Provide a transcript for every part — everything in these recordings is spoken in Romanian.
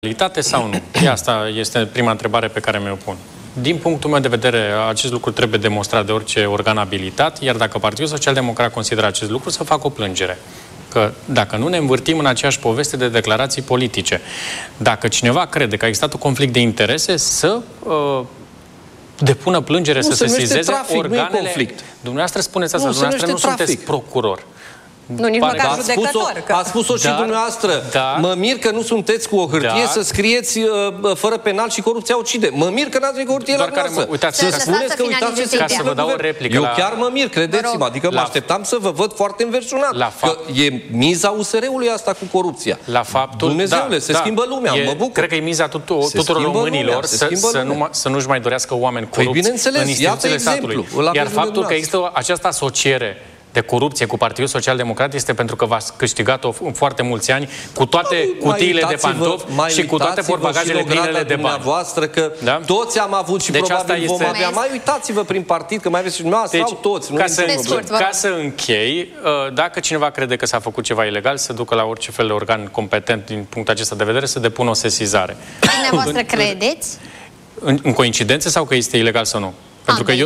Legalitate sau nu? Asta este prima întrebare pe care mi-o pun. Din punctul meu de vedere, acest lucru trebuie demonstrat de orice organ abilitat, iar dacă Partidul Social-Democrat consideră acest lucru, să facă o plângere. Că dacă nu ne învârtim în aceeași poveste de declarații politice, dacă cineva crede că a existat un conflict de interese, să depună plângere, nu, să se sesizeze trafic, organele... Nu e conflict. Dumneavoastră spuneți asta, dumneavoastră nu sunteți procuror. Nu, nici măcar judecător. A spus-o și dumneavoastră. Mă mir că nu sunteți cu o hârtie să scrieți fără penal și corupția ucide. Mă mir că n-ați venit cu hârtie la noastră. Să spuneți că uitați ce se ca să vă dau o replică. Eu chiar mă mir, credeți-mă. Adică mă așteptam să vă văd foarte înverșunat. Că e miza USR-ului asta cu corupția. La faptul... Dumnezeule, se schimbă lumea, mă bucur. Cred că e miza tuturor românilor să nu-și mai dorească oameni corupți în instituțiile statului. Iar faptul că există această asociere de corupție cu Partidul Social-Democrat este pentru că v-ați câștigat-o în foarte mulți ani cu toate cutiile de pantofi și cu toate portbagajele pline de bani. Că toți am avut și probabil vom avea. Mai uitați-vă prin partid, că mai aveți și dumneavoastră, sau toți. Ca să închei, dacă cineva crede că s-a făcut ceva ilegal, să ducă la orice fel de organ competent din punctul acesta de vedere, să depună o sesizare. Dumneavoastră credeți? În coincidență sau că este ilegal sau nu? Pentru că eu...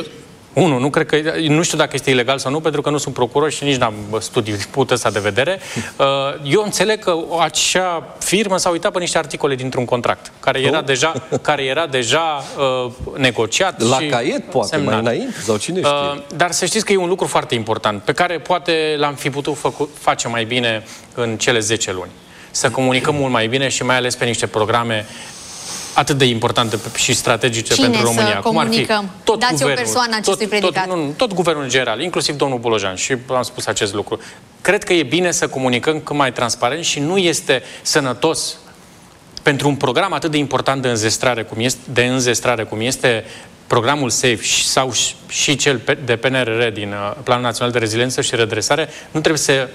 nu știu dacă este ilegal sau nu, pentru că nu sunt procuror și nici n-am studiat din punctul ăsta de vedere. Eu înțeleg că acea firmă s-a uitat pe niște articole dintr-un contract, care era deja negociat la și caiet, poate, semnat. Mai înainte, sau cine știe. Dar să știți că e un lucru foarte important, pe care poate l-am fi putut face mai bine în cele 10 luni. Să comunicăm mult mai bine și mai ales pe niște programe atât de importante și strategice pentru România. Să comunicăm? Dați o persoană acestui predicat. Tot guvernul general, inclusiv domnul Bolojan, și am spus acest lucru. Cred că e bine să comunicăm cât mai transparent și nu este sănătos pentru un program atât de important de înzestrare cum este programul SAFE sau și cel de PNRR din Planul Național de Reziliență și Redresare, nu trebuie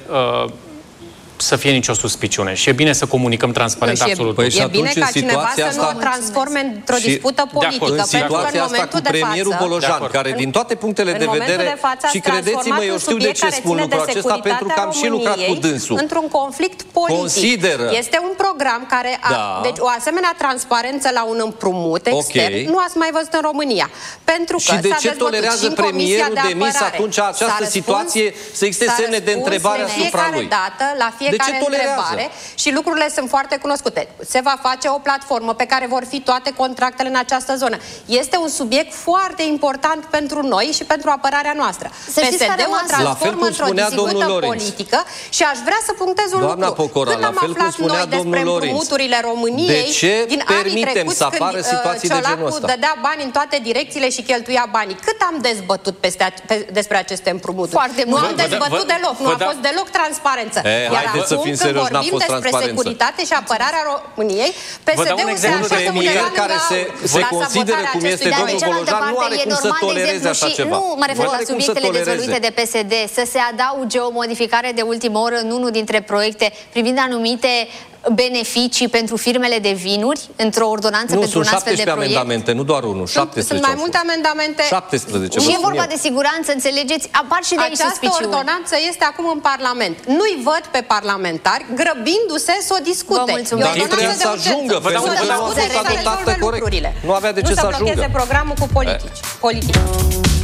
să fie nicio suspiciune. Și e bine să comunicăm transparent absolut. E bine ca cineva să nu o transforme într-o dispută politică. În situația asta cu premierul Bolojan, care din toate punctele de vedere, și credeți-mă, eu știu de ce spun lucrul acesta, pentru că am și lucrat cu dânsul. Într-un conflict politic. Este un program care deci o asemenea transparență la un împrumut extern nu ați mai văzut în România. Pentru că și de ce tolerează premierul demis atunci această situație să existe semne de întrebare asupra lui? La fiecare întrebare și lucrurile sunt foarte cunoscute. Se va face o platformă pe care vor fi toate contractele în această zonă. Este un subiect foarte important pentru noi și pentru apărarea noastră. PSD-ul transformă într-o dispută politică și aș vrea să punctez un lucru. Pocora, când am aflat noi despre împrumuturile României din anii trecuți, când Ciolacu dădea bani în toate direcțiile și cheltuia banii. Cât am dezbătut despre aceste împrumuturi? Nu am dezbătut deloc. Nu a fost deloc transparență. Haideți să fim serioși, n-a fost transparență. Despre securitate și apărarea României, PSD-ul se așează undeva care se consideră cum este domnul Bolojan, nu are cum să tolereze așa ceva. Nu mă refer la subiectele dezvăluite de PSD, să se adauge o modificare de ultimă oră în unul dintre proiecte privind anumite beneficii pentru firmele de vinuri într-o ordonanță pentru un astfel de proiect? Nu, sunt 17 amendamente, nu doar unul, 17. Sunt mai multe amendamente. 17. Și e vorba de siguranță, înțelegeți? Apar și de aici suspiciuni. Această ordonanță este acum în Parlament. Nu-i văd pe parlamentari grăbindu-se să o discute. Vă mulțumesc. Dar nu trebuie să ajungă, pentru că nu a fost adoptată corect. Nu avea de ce să ajungă. Să blocheze programul cu politici.